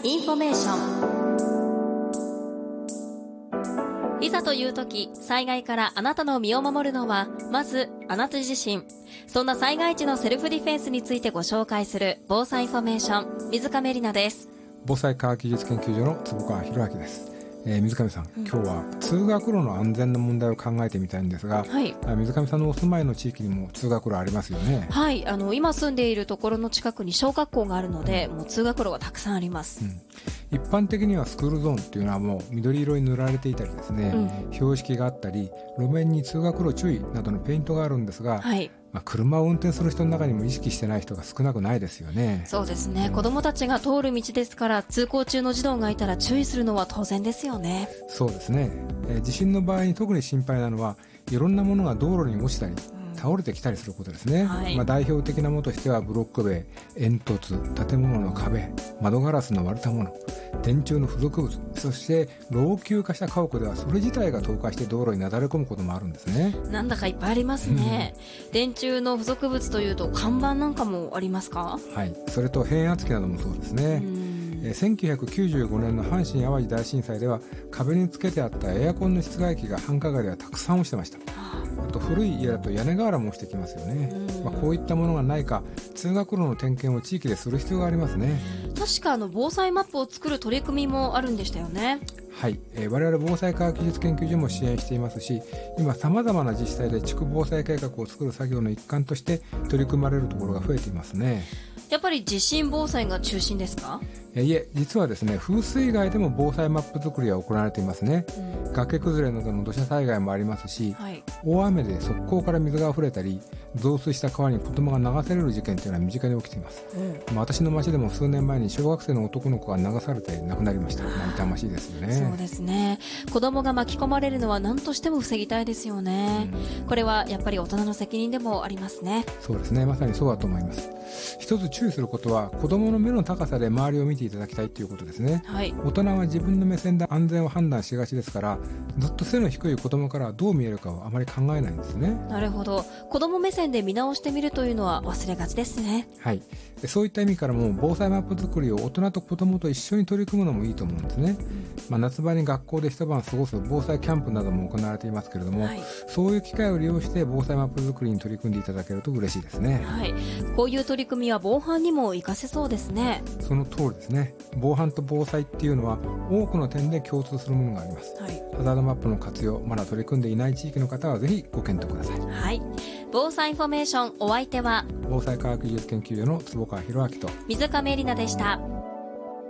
インフォメーション。いざという時、災害からあなたの身を守るのはまずあなた自身。そんな災害時のセルフディフェンスについてご紹介する防災インフォメーション、水亀里奈です。 防災科学技術研究所の坪川博明です。水上さん、今日は通学路の安全の問題を考えてみたいんですが、はい、水上さんのお住まいの地域にも通学路ありますよね。 はい、今住んでいるところの近くに小学校があるので、もう通学路がたくさんあります。 一般的にはスクールゾーンっていうのはもう緑色に塗られていたりですね、標識があったり路面に通学路注意などのペイントがあるんですが、はい、車を運転する人の中にも意識してない人が少なくないですよね。 そうですね、子どもたちが通る道ですから、通行中の児童がいたら注意するのは当然ですよね。 そうですね、地震の場合に特に心配なのはいろんなものが道路に落ちたり倒れてきたりすることですね。はい、代表的なものとしてはブロック塀、煙突、建物の壁、窓ガラスの割れたもの、電柱の付属物、そして老朽化した家屋ではそれ自体が倒壊して道路になだれ込むこともあるんですね。 なんだかいっぱいありますね。電柱の付属物というと看板なんかもありますか？ はい、それと変圧器などもそうですね。1995年の阪神・淡路大震災では壁につけてあったエアコンの室外機が繁華街ではたくさん落ちてました。あと古い家だと屋根瓦も落ちてきますよね。こういったものがないか通学路の点検を地域でする必要がありますね。 確か防災マップを作る取り組みもあるんでしたよね。 はい、我々防災科学技術研究所も支援していますし、今さまざまな自治体で地区防災計画を作る作業の一環として取り組まれるところが増えていますね。 やっぱり地震防災が中心ですか？ いえ、実はですね、風水害でも防災マップ作りは行われていますね。崖崩れなどの土砂災害もありますし、はい、大雨で側溝から水が溢れたり増水した川に子供が流される事件というのは身近に起きています。私の町でも数年前に小学生の男の子が流されて亡くなりました。痛ましいですよね。 そうですね、子供が巻き込まれるのは何としても防ぎたいですよね。これはやっぱり大人の責任でもありますね。 そうですね、まさにそうだと思います。一つ注意することは子供の目の高さで周りを見ていただきたいということですね。はい、大人は自分の目線で安全を判断しがちですから、ずっと背の低い子供からはどう見えるかをあまり考えないんですね。 なるほど、子供目線で見直してみるというのは忘れがちですね。 はい、そういった意味からも防災マップ作りを大人と子供と一緒に取り組むのもいいと思うんですね。夏場に学校で一晩過ごす防災キャンプなども行われていますけれども、はい、そういう機会を利用して防災マップ作りに取り組んでいただけると嬉しいですね。 はい、こういう取り組みは防犯にも活かせそうですね。 その通りですね。防犯と防災っていうのは多くの点で共通するものがあります。はい、ハザードマップの活用、まだ取り組んでいない地域の方はぜひご検討ください。 はい、防災インフォメーション、お相手は防災科学技術研究所の坪川博明と水亀里奈でした。